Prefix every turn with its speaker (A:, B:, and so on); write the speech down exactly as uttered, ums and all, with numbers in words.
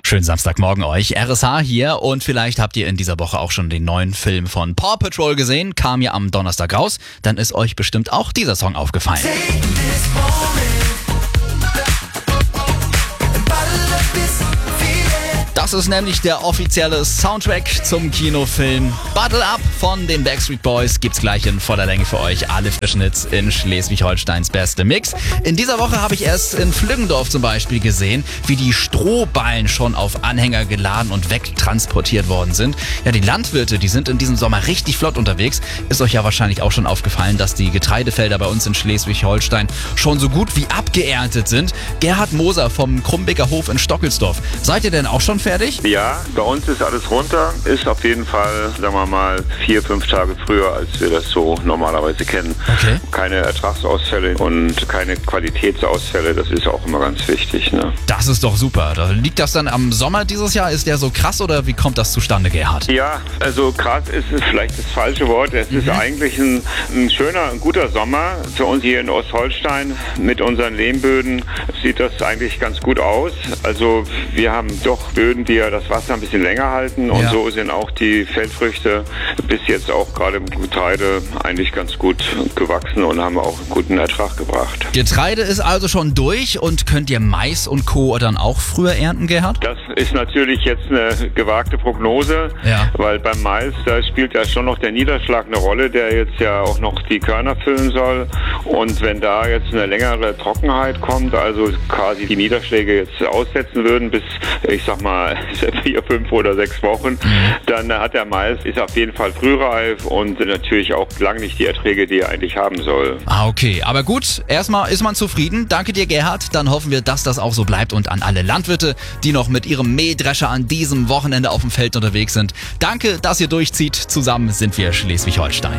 A: Schönen Samstagmorgen euch. R S H hier und vielleicht habt ihr in dieser Woche auch schon den neuen Film von Paw Patrol gesehen. Kam ja am Donnerstag raus. Dann ist euch bestimmt auch dieser Song aufgefallen. Das ist nämlich der offizielle Soundtrack zum Kinofilm Bottle Up von den Backstreet Boys. Gibt's gleich in voller Länge für euch alle frischen Hits in Schleswig-Holsteins beste Mix. In dieser Woche habe ich erst in Flüggendorf zum Beispiel gesehen, wie die Strohballen schon auf Anhänger geladen und wegtransportiert worden sind. Ja, die Landwirte, die sind in diesem Sommer richtig flott unterwegs. Ist euch ja wahrscheinlich auch schon aufgefallen, dass die Getreidefelder bei uns in Schleswig-Holstein schon so gut wie abgeerntet sind. Gerhard Moser vom Krumbecker Hof in Stockelsdorf. Seid ihr denn auch schon fertig?
B: Ja, bei uns ist alles runter. Ist auf jeden Fall, sagen wir mal, vier, fünf Tage früher, als wir das so normalerweise kennen.
A: Okay.
B: Keine Ertragsausfälle und keine Qualitätsausfälle. Das ist auch immer ganz wichtig, ne?
A: Das ist doch super. Liegt das dann am Sommer dieses Jahr? Ist der so krass oder wie kommt das zustande, Gerhard?
B: Ja, also krass ist es vielleicht das falsche Wort. Es mhm. ist eigentlich ein, ein schöner, ein guter Sommer. Für uns hier in Ostholstein mit unseren Lehmböden sieht das eigentlich ganz gut aus. Also wir haben doch Böden, die ja das Wasser ein bisschen länger halten und
A: ja.
B: so sind auch die Feldfrüchte bis jetzt auch gerade im Getreide eigentlich ganz gut gewachsen und haben auch einen guten Ertrag gebracht.
A: Getreide ist also schon durch und könnt ihr Mais und Co. dann auch früher ernten, Gerhard?
B: Das ist natürlich jetzt eine gewagte Prognose,
A: ja.
B: weil beim Mais, da spielt ja schon noch der Niederschlag eine Rolle, der jetzt ja auch noch die Körner füllen soll und wenn da jetzt eine längere Trockenheit kommt, also quasi die Niederschläge jetzt aussetzen würden bis, ich sag mal, vier, fünf oder sechs Wochen, dann hat der Mais, ist auf jeden Fall frühreif und natürlich auch lang nicht die Erträge, die er eigentlich haben soll.
A: Ah, okay. Aber gut, erstmal ist man zufrieden. Danke dir, Gerhard. Dann hoffen wir, dass das auch so bleibt und an alle Landwirte, die noch mit ihrem Mähdrescher an diesem Wochenende auf dem Feld unterwegs sind. Danke, dass ihr durchzieht. Zusammen sind wir Schleswig-Holstein.